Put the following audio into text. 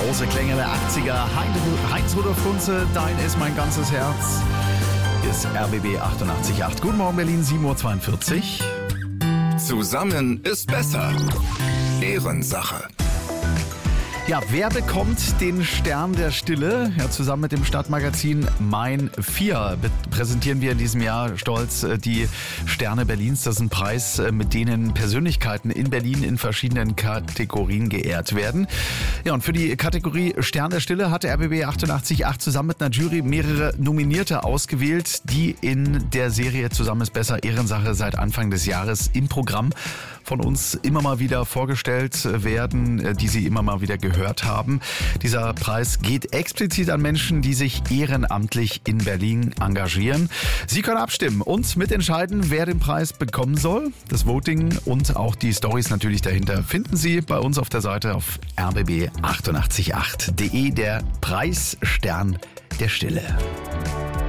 große Klänge der 80er. Heinz Rudolf Kunze, Dein ist mein ganzes Herz. Hier ist RBB 88.8. Guten Morgen Berlin, 7.42 Uhr. Zusammen ist besser. Ehrensache. Ja, wer bekommt den Stern der Stille? Ja, zusammen mit dem Stadtmagazin Mein 4 präsentieren wir in diesem Jahr stolz die Sterne Berlins. Das ist ein Preis, mit denen Persönlichkeiten in Berlin in verschiedenen Kategorien geehrt werden. Ja, und für die Kategorie Stern der Stille hat der RBB 88.8 zusammen mit einer Jury mehrere Nominierte ausgewählt, die in der Serie Zusammen ist besser Ehrensache seit Anfang des Jahres im Programm von uns immer mal wieder vorgestellt werden, die Sie immer mal wieder gehört haben. Dieser Preis geht explizit an Menschen, die sich ehrenamtlich in Berlin engagieren. Sie können abstimmen und mitentscheiden, wer den Preis bekommen soll. Das Voting und auch die Storys natürlich dahinter finden Sie bei uns auf der Seite auf rbb888.de, der Preis Stern der Stille.